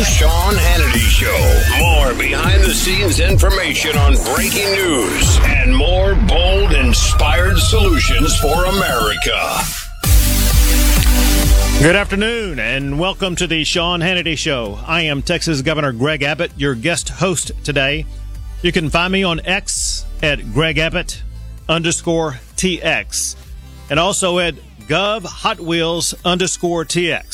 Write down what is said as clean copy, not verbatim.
Sean Hannity Show. More behind-the-scenes information on breaking news and more bold, inspired solutions for America. Good afternoon, and welcome to the Sean Hannity Show. I am Texas Governor Greg Abbott, your guest host today. You can find me on X at GregAbbott_TX and also at GovHotWheels_TX.